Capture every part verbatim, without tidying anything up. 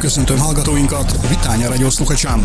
köszöntöm hallgatóinkat, Vitánya Radio Sluchačám.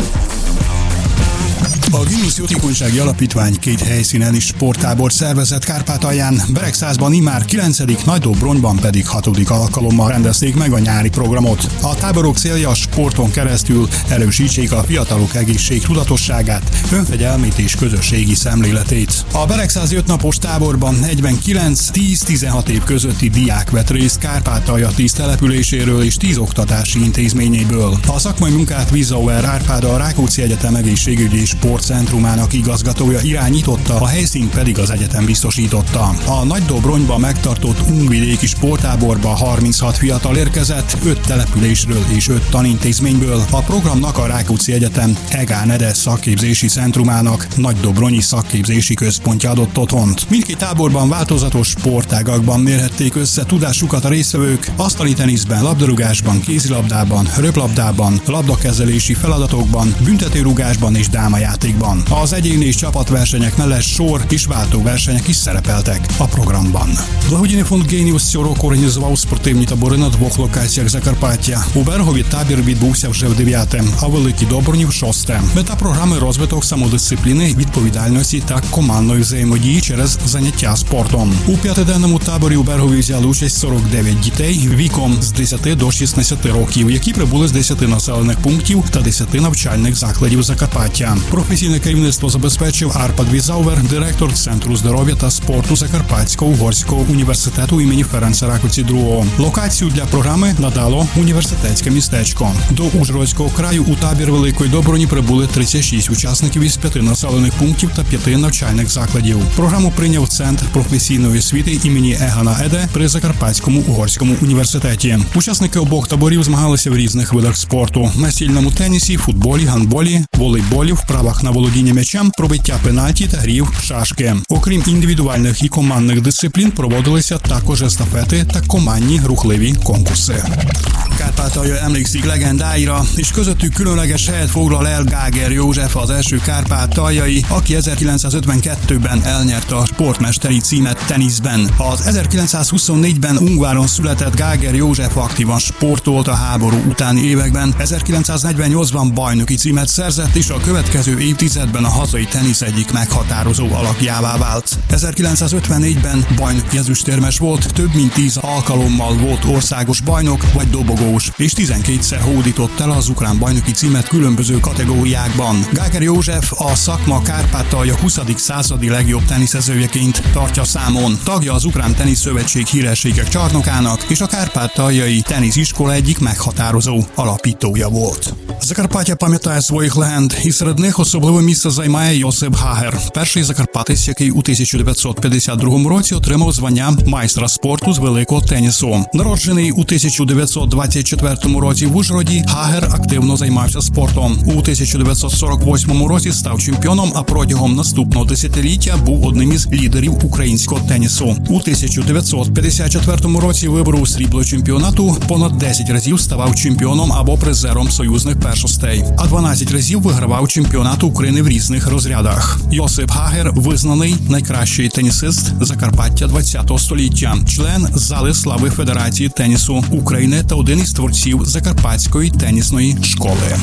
A Ginusz Jótékonysági Alapítvány két helyszínen is sporttábor szervezett Kárpátalján, Beregszázban immár kilencedik, Nagydobronyban pedig hatodik alkalommal rendezték meg a nyári programot. A táborok célja a sporton keresztül erősítsék a fiatalok egészségtudatosságát, önfegyelmét és közösségi szemléletét. A beregszázi ötnapos táborban negyvenkilenc tíz-tizenhat év közötti diák vett részt Kárpátalja tíz településéről és tíz oktatási intézményéből. A szakmai munkát Vizauer Árpád, a Rákóczi Egyetem egészségügyi és sportcentrumának igazgatója irányította, a helyszínt pedig az egyetem biztosította. A Nagydobronyban megtartott Ungvidéki sporttáborba harminchat fiatal érkezett, öt településről és öt tanintézményből. A programnak a Rákóczi Egyetem E G A Nede szakképzési centrumának Nagydobronyi szakképzési központja adott otthont. Mindkét táborban változatos sportágakban mérhették össze tudásukat a résztvevők, asztali teniszben, labdarúgásban, kézilabdában, röplabdában, labdakezelési feladatokban, büntetőrúgásban és dámajátékban. Az egyéni és csapatversenyek mellett sor és váltóversenyek is szerepeltek a programban. Благодійний фонд «Геніус» цього року організував спортивні табори на двох локаціях Закарпаття. У Берегові табір відбувся вже в дев'яте, а в Великій Доброні в шосте. Мета програми – розвиток самодисципліни, відповідальності та командної взаємодії через заняття спортом. У п'ятиденному таборі у Берегові взяли участь сорок дев'ять дітей віком з десяти до шістнадцяти років, які прибули з десяти населених пунктів та десяти навчальних закладів Закарпаття. Професійне керівництво забезпечив Árpád Vizauer, директор Центру здоров'я та спорту Закарпатсько-Угорського університету імені Ференца Ракоці другого. Локацію для програми надало університетське містечко. До Ужгородського краю у табір Великої Доброні прибули тридцять шість учасників із п'яти населених пунктів та п'яти навчальних закладів. Програму прийняв Центр професійної освіти імені Е Г А Нede при Закарпатському угорському університеті. Учасники обох таборів змагалися в різних видах спорту: настільному тенісі, футболі, гандболі, волейболі, вправах на володіння м'ячем, пробиття пенальті та грі в шашки. Окрім індивідуальних і командних дисциплін, проводилися також естафети та командні рухливі конкурси. Kárpátalja emlékszik legendáira, és közöttük különleges helyet foglal el Gáger József, az első kárpátaljai, aki ezerkilencszázötvenkettőben elnyerte a sportmesteri címet teniszben. Az ezerkilencszázhuszonnégyben Ungváron született Gáger József aktívan sportolt a háború utáni években, ezerkilencszáznegyvennyolcban bajnoki címet szerzett, és a következő évtizedben a hazai tenisz egyik meghatározó alakjává vált. ezerkilencszázötvennégyben bajnoki ezüstérmes volt, több mint tíz alkalommal volt országos bajnok vagy dobogós, és tizenkétszer hódított el az ukrán bajnoki címet különböző kategóriákban. Gáger József a szakma Kárpátalja huszadik századi legjobb teniszezőjeként tartja számon. Tagja az Ukrán Teniszszövetség hírességek csarnokának, és a Kárpátaljai Tenisiskola egyik meghatározó alapítója volt. Закарпаття пам'ятає своїх легенд, і серед них особливе місце займає Йосип Гагер, перший закарпатець, який у тисяча дев'ятсот п'ятдесят другому році отримав звання майстра спорту з великого тенісу. Народжений у тисяча дев'ятсот двадцять четвертому році в Ужгороді, Гагер активно займався спортом. У тисяча дев'ятсот сорок восьмому році став чемпіоном, а протягом наступного десятиліття був одним із лідерів українського тенісу. У тисяча дев'ятсот п'ятдесят четвертому році виборов срібло чемпіонату, понад десять разів ставав чемпіоном або призером союзних першостей, а дванадцять разів вигравав чемпіонат України в різних розрядах. Йосип Гагер визнаний найкращий тенісист Закарпаття ХХ століття, член Зали слави Федерації тенісу України та один із творців Закарпатської тенісної школи.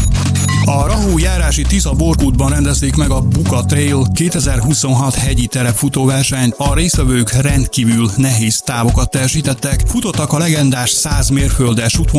A Rahó-járási Tisza-Borkútban rendezték meg a Buka Trail kétezer-huszonhat hegyi terepfutóversenyt. A résztvevők rendkívül nehéz távokat teljesítettek, futottak a legendás száz mérföldes